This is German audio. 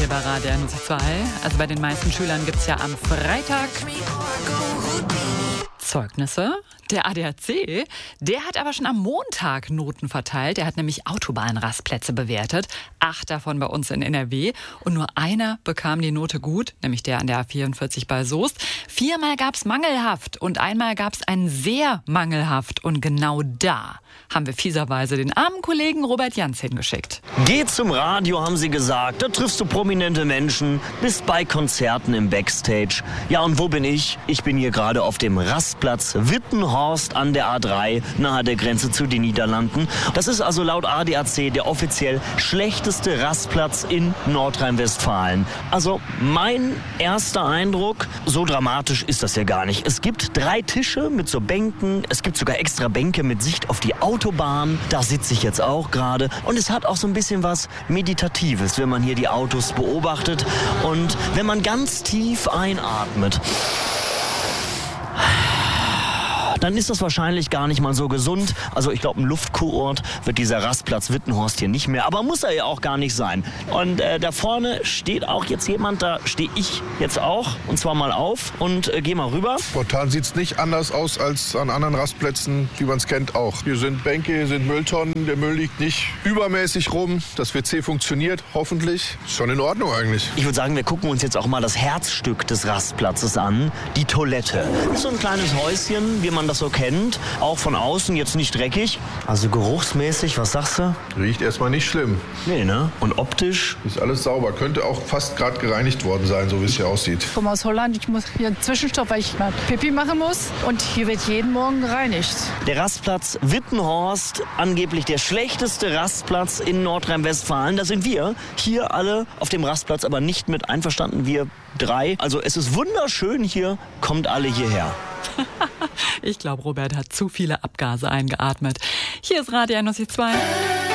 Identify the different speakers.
Speaker 1: hier bei Radio 2. Also bei den meisten Schülern gibt es ja am Freitag Zeugnisse. Der ADAC, der hat aber schon am Montag Noten verteilt. Der hat nämlich Autobahnrastplätze bewertet. 8 davon bei uns in NRW. Und nur einer bekam die Note gut, nämlich der an der A44 bei Soest. 4-mal gab es mangelhaft und einmal gab es ein sehr mangelhaft. Und genau da haben wir fieserweise den armen Kollegen Robert Jans hingeschickt.
Speaker 2: Geh zum Radio, haben sie gesagt. Da triffst du prominente Menschen, bist bei Konzerten im Backstage. Ja, und wo bin ich? Ich bin hier gerade auf dem Rastplatz Wittenhorst an der A3, nahe der Grenze zu den Niederlanden. Das ist also laut ADAC der offiziell schlechteste Rastplatz in Nordrhein-Westfalen. Also mein erster Eindruck, so dramatisch ist das ja gar nicht. Es gibt 3 Tische mit so Bänken, es gibt sogar extra Bänke mit Sicht auf die Autobahn. Da sitze ich jetzt auch gerade. Und es hat auch so ein bisschen was Meditatives, wenn man hier die Autos beobachtet und wenn man ganz tief einatmet. Dann ist das wahrscheinlich gar nicht mal so gesund. Also ich glaube, ein Luftkurort wird dieser Rastplatz Wittenhorst hier nicht mehr. Aber muss er ja auch gar nicht sein. Und da vorne steht auch jetzt jemand, da stehe ich jetzt auch. Und zwar mal auf und geh mal rüber.
Speaker 3: Spontan sieht es nicht anders aus als an anderen Rastplätzen, wie man es kennt auch. Hier sind Bänke, hier sind Mülltonnen. Der Müll liegt nicht übermäßig rum. Das WC funktioniert, hoffentlich. Ist schon in Ordnung eigentlich.
Speaker 2: Ich würde sagen, wir gucken uns jetzt auch mal das Herzstück des Rastplatzes an. Die Toilette. Ist so ein kleines Häuschen, wie man das so kennt. Auch von außen jetzt nicht dreckig. Also geruchsmäßig, was sagst du?
Speaker 3: Riecht erstmal nicht schlimm.
Speaker 2: Nee, ne? Und optisch?
Speaker 3: Ist alles sauber. Könnte auch fast gerade gereinigt worden sein, so wie es hier aussieht.
Speaker 4: Ich komme aus Holland. Ich muss hier einen Zwischenstopp, weil ich mal Pipi machen muss. Und hier wird jeden Morgen gereinigt.
Speaker 2: Der Rastplatz Wittenhorst, angeblich der schlechteste Rastplatz in Nordrhein-Westfalen. Da sind wir hier alle auf dem Rastplatz aber nicht mit einverstanden. Wir 3. Also es ist wunderschön hier. Kommt alle hierher.
Speaker 1: Ich glaube, Robert hat zu viele Abgase eingeatmet. Hier ist Radio 2.